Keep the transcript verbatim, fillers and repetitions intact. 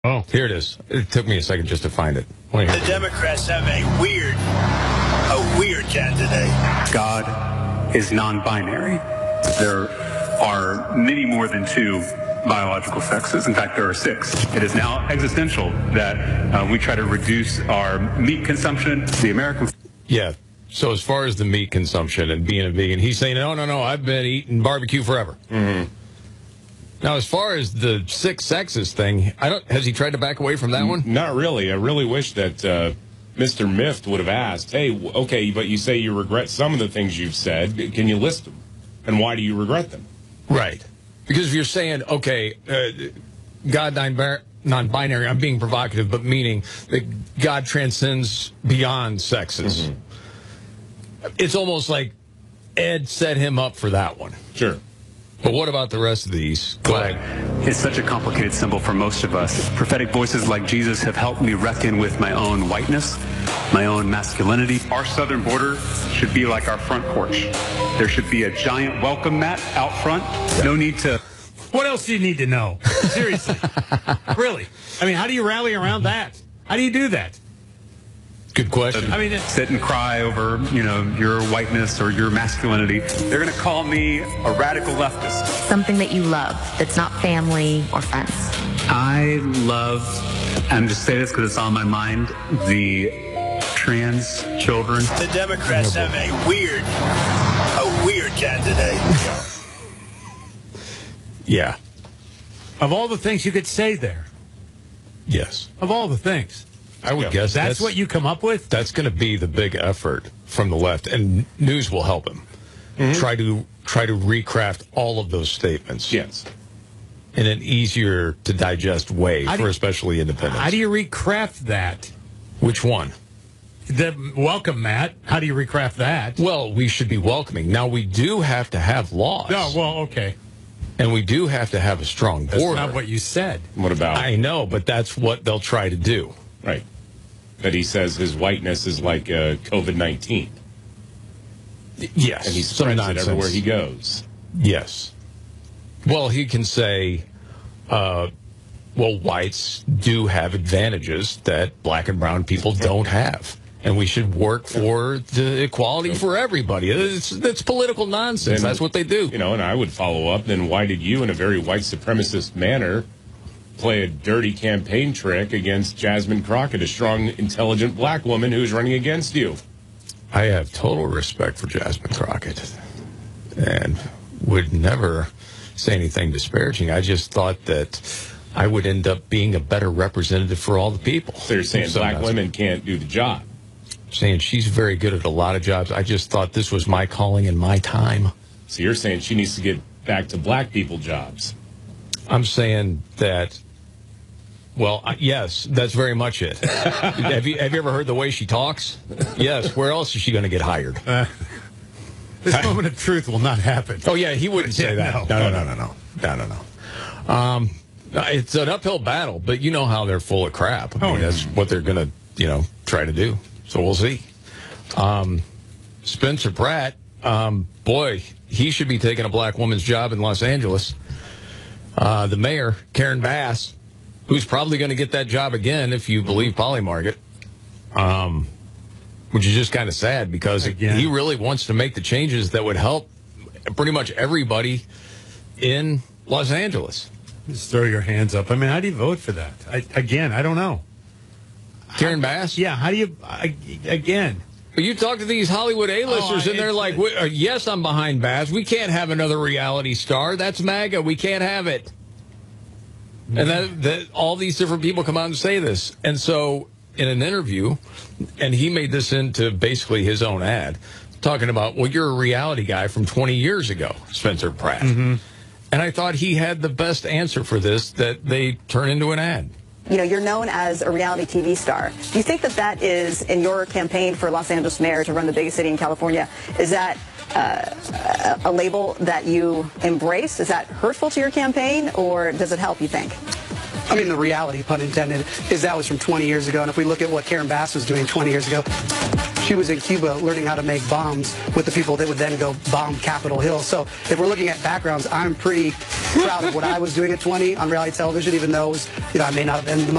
Oh, here it is. It took me a second just to find it. The Democrats have a weird, a weird candidate. God is non-binary. There are many more than two biological sexes. In fact, there are six. It is now existential that uh, we try to reduce our meat consumption. The American... Yeah. So as far as the meat consumption and being a vegan, he's saying, no, no, no, I've been eating barbecue forever. Mm-hmm. Now, as far as the six sexes thing, I don't. Has he tried to back away from that one? Not really. I really wish that uh, Mister Mift would have asked, hey, okay, but you say you regret some of the things you've said. Can you list them? And why do you regret them? Right. Because if you're saying, okay, uh, God non-binary, I'm being provocative, but meaning that God transcends beyond sexes. Mm-hmm. It's almost like Ed set him up for that one. Sure. But what about the rest of these? Flag is such a complicated symbol for most of us. Prophetic voices like Jesus have helped me reckon with my own whiteness, my own masculinity. Our southern border should be like our front porch. There should be a giant welcome mat out front. No need to... What else do you need to know? Seriously. Really. I mean, how do you rally around that? How do you do that? Good question. I mean, sit and cry over, you know, your whiteness or your masculinity. They're going to call me a radical leftist. Something that you love that's not family or friends. I love, and just say this because it's on my mind, the trans children. The Democrats have a weird, a weird candidate. Yeah. Of all the things you could say there. Yes. Of all the things. I would yeah, guess that's, that's what you come up with? That's going to be the big effort from the left, and news will help him. Mm-hmm. Try to try to recraft all of those statements. Yes. In an easier to digest way how for you, especially independents. How do you recraft that? Which one? The welcome mat. How do you recraft that? Well, we should be welcoming. Now, we do have to have laws. No, well, okay. And we do have to have a strong border. That's not what you said. What about? I know, but that's what they'll try to do. Right. That he says his whiteness is like uh, COVID nineteen. Yes. And he spreads it everywhere he goes. Yes. Well, he can say, uh, well, whites do have advantages that black and brown people don't have. And we should work for the equality for everybody. It's, it's political nonsense. And, that's what they do. You know, and I would follow up, then why did you, in a very white supremacist manner, play a dirty campaign trick against Jasmine Crockett, a strong, intelligent black woman who's running against you? I have total respect for Jasmine Crockett and would never say anything disparaging. I just thought that I would end up being a better representative for all the people. So you're saying so black women can't do the job? Saying she's very good at a lot of jobs. I just thought this was my calling and my time. So you're saying she needs to get back to black people jobs? I'm saying that, well, uh, yes, that's very much it. have you have you ever heard the way she talks? Yes. Where else is she going to get hired? Uh, this moment of truth will not happen. Oh, yeah, he wouldn't say yeah, that. No, no, no, no, no, no, no, no. no. Um, it's an uphill battle, but you know how they're full of crap. I mean, oh, yeah. That's what they're going to, you know, try to do. So we'll see. Um, Spencer Pratt, um, boy, he should be taking a black woman's job in Los Angeles. Uh, the mayor, Karen Bass, who's probably going to get that job again if you believe Polymarket, um, which is just kind of sad because again, he really wants to make the changes that would help pretty much everybody in Los Angeles. Just throw your hands up. I mean, how do you vote for that? I, again, I don't know. Karen Bass? Yeah, how do you, I, again... But you talk to these Hollywood A-listers, oh, and they're like, uh, yes, I'm behind Bass. We can't have another reality star. That's MAGA. We can't have it. Mm-hmm. And that, that all these different people come out and say this. And so in an interview, and he made this into basically his own ad, talking about, well, you're a reality guy from twenty years ago, Spencer Pratt. Mm-hmm. And I thought he had the best answer for this that they turn into an ad. You know, you're known as a reality T V star. Do you think that that is, in your campaign for Los Angeles mayor to run the biggest city in California, is that uh, a label that you embrace? Is that hurtful to your campaign, or does it help, you think? I mean, the reality, pun intended, is that was from twenty years ago, and if we look at what Karen Bass was doing twenty years ago, she was in Cuba learning how to make bombs with the people that would then go bomb Capitol Hill. So if we're looking at backgrounds, I'm pretty proud of what I was doing at twenty on reality television, even though it was, you know, I may not have been the most